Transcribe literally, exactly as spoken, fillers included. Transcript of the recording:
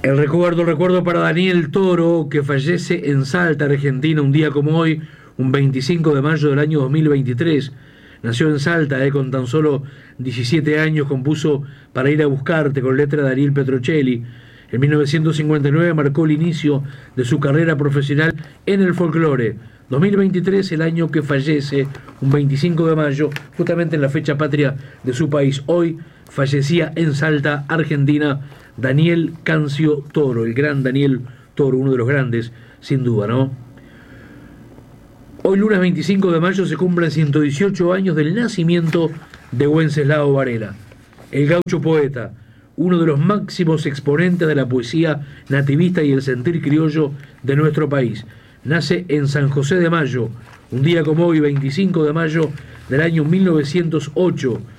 El recuerdo, el recuerdo para Daniel Toro, que fallece en Salta, Argentina, un día como hoy, un veinticinco de mayo del año dos mil veintitrés. Nació en Salta, eh, con tan solo diecisiete años, compuso Para ir a buscarte con letra de Ariel Petrocelli. En mil novecientos cincuenta y nueve marcó el inicio de su carrera profesional en el folclore. dos mil veintitrés, el año que fallece, un veinticinco de mayo, justamente en la fecha patria de su país. Hoy fallecía en Salta, Argentina, Daniel Cancio Toro, el gran Daniel Toro, uno de los grandes, sin duda, ¿no? Hoy, lunes veinticinco de mayo, se cumplen ciento dieciocho años del nacimiento de Wenceslao Varela, el gaucho poeta, uno de los máximos exponentes de la poesía nativista y el sentir criollo de nuestro país. Nace en San José de Mayo, un día como hoy, veinticinco de mayo del año mil novecientos ocho,